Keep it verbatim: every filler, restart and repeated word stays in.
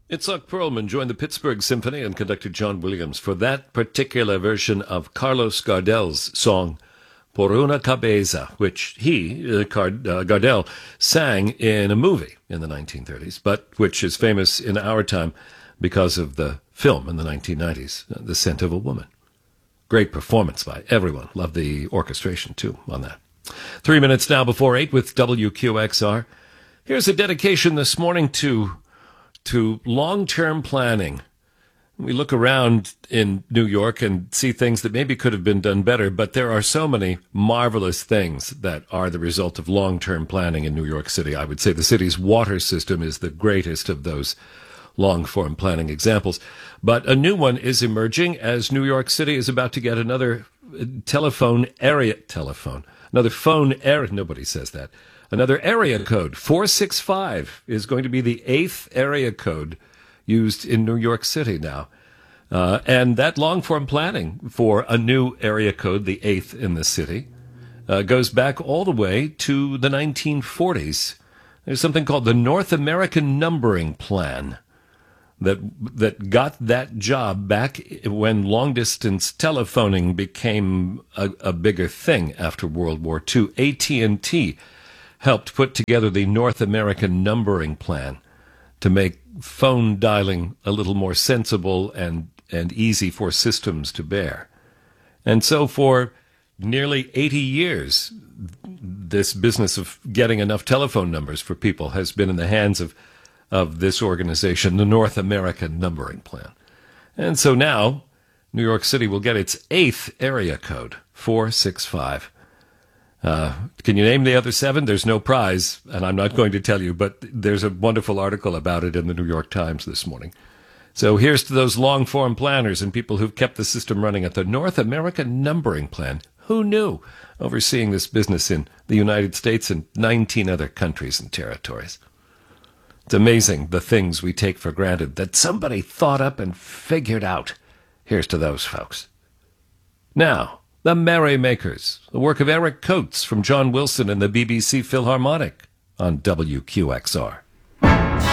Itzhak Perlman joined the Pittsburgh Symphony and conductor John Williams for that particular version of Carlos Gardel's song Por una cabeza, which he, uh, Card- uh, Gardel, sang in a movie in the nineteen thirties, but which is famous in our time because of the film in the nineteen nineties, uh, The Scent of a Woman. Great performance by everyone. Love the orchestration, too, on that. Three minutes now before eight with W Q X R. Here's a dedication this morning to to long-term planning. We look around in New York and see things that maybe could have been done better, but there are so many marvelous things that are the result of long-term planning in New York City. I would say the city's water system is the greatest of those long-form planning examples. But a new one is emerging as New York City is about to get another telephone area, telephone, another phone area, nobody says that. Another area code, four six five, is going to be the eighth area code used in New York City now. Uh, and that long-form planning for a new area code, the eighth in the city, uh, goes back all the way to the nineteen forties. There's something called the North American Numbering Plan that that got that job back when long-distance telephoning became a, a bigger thing after World War Two. A T and T helped put together the North American Numbering Plan to make phone dialing a little more sensible and, and easy for systems to bear. And so for nearly eighty years, this business of getting enough telephone numbers for people has been in the hands of, of this organization, the North American Numbering Plan. And so now, New York City will get its eighth area code, four six five. Uh, can you name the other seven? There's no prize, and I'm not going to tell you, but there's a wonderful article about it in the New York Times this morning. So here's to those long-form planners and people who've kept the system running at the North American Numbering Plan. Who knew? Overseeing this business in the United States and nineteen other countries and territories. It's amazing the things we take for granted that somebody thought up and figured out. Here's to those folks. Now, The Merrymakers, the work of Eric Coates from John Wilson and the B B C Philharmonic on W Q X R.